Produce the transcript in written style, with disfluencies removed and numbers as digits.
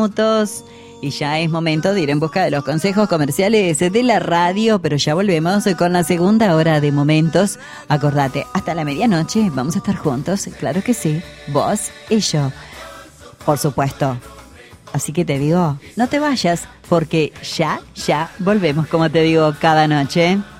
minutos y ya es momento de ir en busca de los consejos comerciales de la radio, pero ya volvemos con la segunda hora de Momentos. Acordate, hasta la medianoche vamos a estar juntos, claro que sí, vos y yo, por supuesto. Así que te digo, no te vayas, porque ya volvemos, como te digo, cada noche.